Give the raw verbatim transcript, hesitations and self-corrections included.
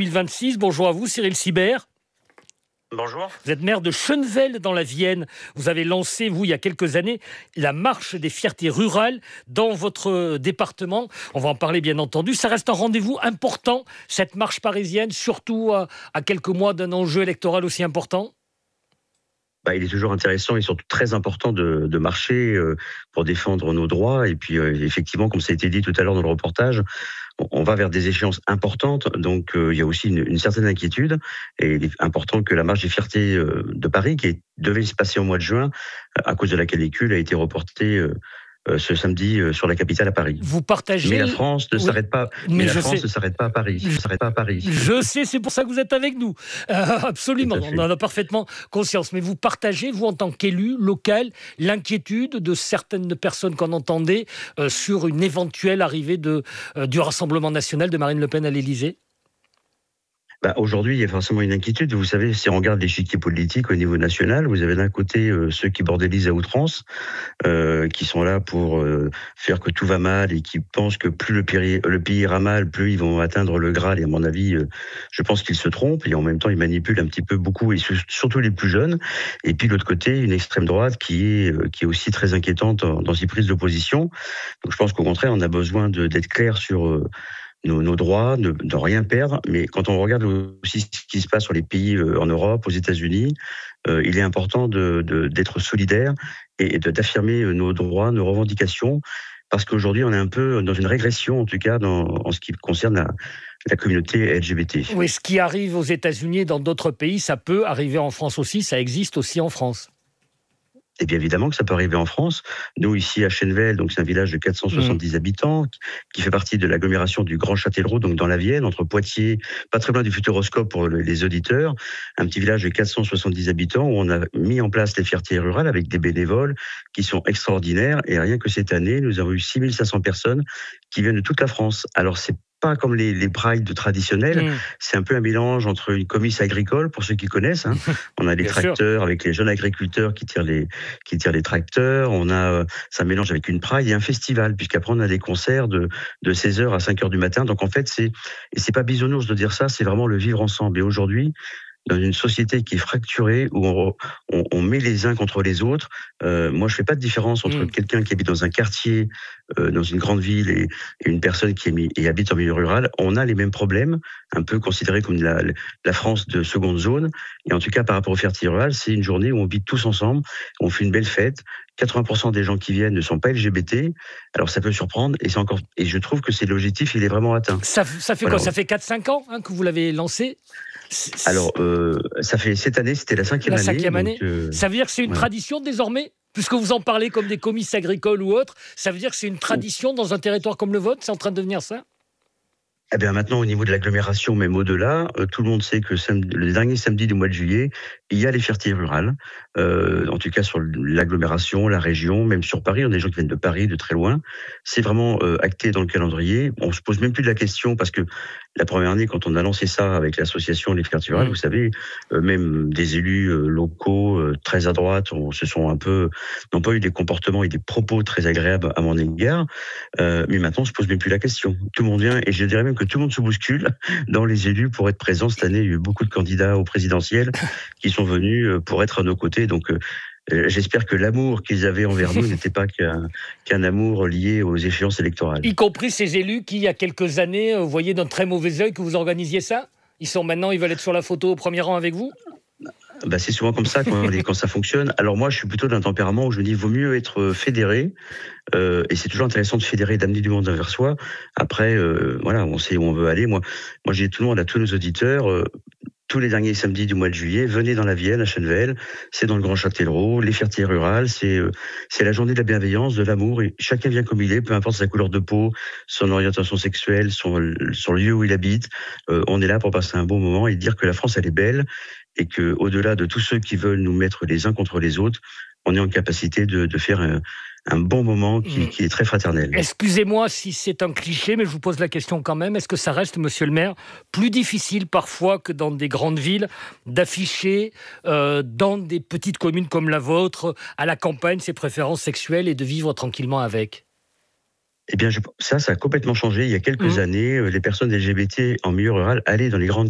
mille vingt-six. Bonjour à vous, Cyril Sibert. Bonjour. Vous êtes maire de Schönefeld dans la Vienne. Vous avez lancé, vous, il y a quelques années, la marche des fiertés rurales dans votre département. On va en parler, bien entendu. Ça reste un rendez-vous important, cette marche parisienne, surtout à, à quelques mois d'un enjeu électoral aussi important. Bah, il est toujours intéressant et surtout très important de, de marcher euh, pour défendre nos droits. Et puis, euh, effectivement, comme ça a été dit tout à l'heure dans le reportage, on, on va vers des échéances importantes. Donc, euh, il y a aussi une, une certaine inquiétude. Et il est important que la marche des fiertés euh, de Paris, qui est, devait se passer au mois de juin, euh, à cause de la canicule, a été reportée euh, euh, ce samedi euh, sur la capitale à Paris. Vous partagez... Mais la France ne oui. s'arrête pas. Mais, mais la je France sais. ne s'arrête pas à Paris. Ne s'arrête pas à Paris. Je sais, c'est pour ça que vous êtes avec nous. Euh, absolument, on en a parfaitement conscience. Mais vous partagez, vous, en tant qu'élu local, l'inquiétude de certaines personnes qu'on entendait euh, sur une éventuelle arrivée de, euh, du Rassemblement national de Marine Le Pen à l'Élysée? Bah, aujourd'hui, il y a forcément une inquiétude. Vous savez, si on regarde l'échiquier politique au niveau national, vous avez d'un côté euh, ceux qui bordélisent à outrance, euh, qui sont là pour euh, faire que tout va mal et qui pensent que plus le pays, le pays ira mal, plus ils vont atteindre le Graal. Et à mon avis, euh, je pense qu'ils se trompent. Et en même temps, ils manipulent un petit peu beaucoup, et surtout les plus jeunes. Et puis, de l'autre côté, une extrême droite qui est, euh, qui est aussi très inquiétante dans, dans ses prises d'opposition. Donc, je pense qu'au contraire, on a besoin de, d'être clair sur... Euh, Nos, nos droits, de, de rien perdre. Mais quand on regarde aussi ce qui se passe sur les pays euh, en Europe, aux États-Unis, euh, il est important de, de, d'être solidaire et de, d'affirmer nos droits, nos revendications, parce qu'aujourd'hui, on est un peu dans une régression, en tout cas, dans, en ce qui concerne la, la communauté L G B T. Oui, ce qui arrive aux États-Unis et dans d'autres pays, ça peut arriver en France aussi, ça existe aussi en France. Et bien évidemment que ça peut arriver en France. Nous, ici à Schönefeld, donc c'est un village de quatre cent soixante-dix mmh. habitants, qui fait partie de l'agglomération du Grand Châtellerault, donc dans la Vienne, entre Poitiers, pas très loin du Futuroscope pour les auditeurs, un petit village de quatre cent soixante-dix habitants où on a mis en place les fiertés rurales avec des bénévoles qui sont extraordinaires. Et rien que cette année, nous avons eu six mille cinq cents personnes qui viennent de toute la France. Alors c'est pas comme les, les prides traditionnels, mmh. c'est un peu un mélange entre une comice agricole, pour ceux qui connaissent. Hein. On a les tracteurs sûr. Avec les jeunes agriculteurs qui tirent les, qui tirent les tracteurs. On a, ça mélange avec une pride et un festival, puisqu'après on a des concerts de, de seize heures à cinq heures du matin. Donc en fait, c'est, et c'est pas bisounours de dire ça, c'est vraiment le vivre ensemble. Et aujourd'hui, dans une société qui est fracturée, où on, on, on met les uns contre les autres. Euh, moi, je fais pas de différence entre mmh. quelqu'un qui habite dans un quartier, euh, dans une grande ville, et, et une personne qui est mis, et habite en milieu rural. On a les mêmes problèmes, un peu considérés comme la, la France de seconde zone. Et en tout cas, par rapport aux fiertés rurales, c'est une journée où on vit tous ensemble, on fait une belle fête. quatre-vingts pour cent des gens qui viennent ne sont pas L G B T. Alors, ça peut surprendre, et c'est encore, et je trouve que c'est l'objectif, il est vraiment atteint. Ça, ça fait voilà. quoi? Ça fait quatre cinq ans hein, que vous l'avez lancé? C'est... Alors, euh, ça fait cette année, c'était la cinquième la année. Cinquième année. Donc, euh, ça veut dire que c'est une ouais. tradition désormais, puisque vous en parlez comme des comices agricoles ou autres. Ça veut dire que c'est une tradition dans un territoire comme le vôtre. C'est en train de devenir ça? Eh bien maintenant, au niveau de l'agglomération, même au-delà, euh, tout le monde sait que samedi, le dernier samedi du mois de juillet, il y a les fiertés rurales. Euh, en tout cas sur l'agglomération, la région, même sur Paris, on a des gens qui viennent de Paris, de très loin. C'est vraiment euh, acté dans le calendrier. On se pose même plus de la question parce que la première année, quand on a lancé ça avec l'association Les Fiertés Rurales, mmh. vous savez, euh, même des élus euh, locaux euh, très à droite, on se sont un peu, n'ont pas eu des comportements et des propos très agréables à mon égard. Euh, mais maintenant, on se pose même plus la question. Tout le monde vient, et je dirais même que tout le monde se bouscule dans les élus pour être présent. Cette année, il y a eu beaucoup de candidats au présidentiel qui sont venus pour être à nos côtés. Donc, euh, j'espère que l'amour qu'ils avaient envers nous n'était pas qu'un, qu'un amour lié aux échéances électorales. Y compris ces élus qui, il y a quelques années, voyaient d'un très mauvais œil que vous organisiez ça? Ils sont maintenant, ils veulent être sur la photo au premier rang avec vous? Bah, c'est souvent comme ça quand, quand ça fonctionne. Alors moi, je suis plutôt d'un tempérament où je me dis, vaut mieux être fédéré. Euh, et c'est toujours intéressant de fédérer, d'amener du monde vers soi. Après, euh, voilà, on sait où on veut aller. Moi, moi, j'ai tout le monde, à tous nos auditeurs. Euh, tous les derniers samedis du mois de juillet, venez dans la Vienne, à Schönefeld, c'est dans le Grand Châtellerault, les fiertés rurales, c'est, euh, c'est la journée de la bienveillance, de l'amour, et chacun vient comme il est, peu importe sa couleur de peau, son orientation sexuelle, son, son lieu où il habite, euh, on est là pour passer un bon moment et dire que la France, elle est belle, et que, au-delà de tous ceux qui veulent nous mettre les uns contre les autres, on est en capacité de, de faire un, un bon moment qui, qui est très fraternel. Excusez-moi si c'est un cliché, mais je vous pose la question quand même. Est-ce que ça reste, monsieur le maire, plus difficile parfois que dans des grandes villes d'afficher euh, dans des petites communes comme la vôtre, à la campagne, ses préférences sexuelles et de vivre tranquillement avec ? Eh bien, je, ça, ça a complètement changé. Il y a quelques mmh. années, les personnes L G B T en milieu rural allaient dans les grandes